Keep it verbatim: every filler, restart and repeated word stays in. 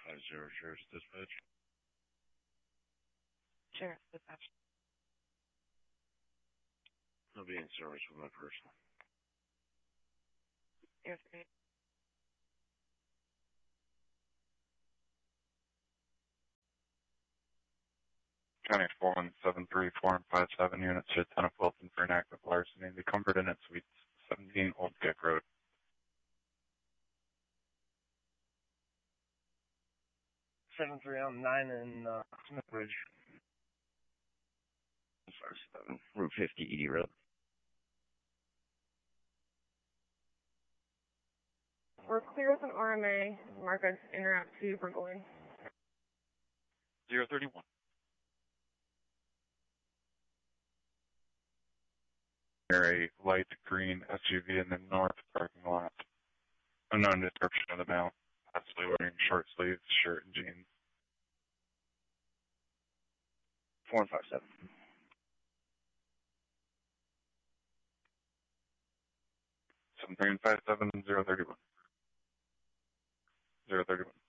five zero, Sheriff's Dispatch. Sheriff's Dispatch. I'll be in service with my personal. Yes, great. County four one seven three four and five seven units to Lieutenant Wilson for an act of larceny. The Comfort Inn at Suite seventeen Old Kick Road. seven three on nine in uh, Smithbridge. five seven, Route fifty, Edie Road. We're clear with an R M A. Mark us in route to Burgoyne. zero thirty-one. Near a light green S U V in the north parking lot. Unknown description of the male, possibly wearing short sleeves, shirt, and jeans. four and five seven. seven three and five seven, zero thirty-one. zero thirty-one.